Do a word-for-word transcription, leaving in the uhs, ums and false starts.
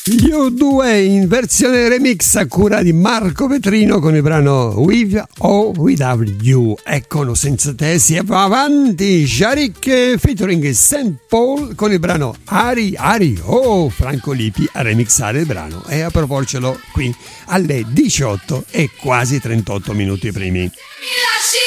Gli U due in versione remix a cura di Marco Petrino con il brano With or Without You. Eccono, senza te si va avanti. Sharik featuring Saint Paul con il brano Ari Ari. Oh, Franco Lippi a remixare il brano e a proporcelo qui alle diciotto e quasi trentotto minuti primi.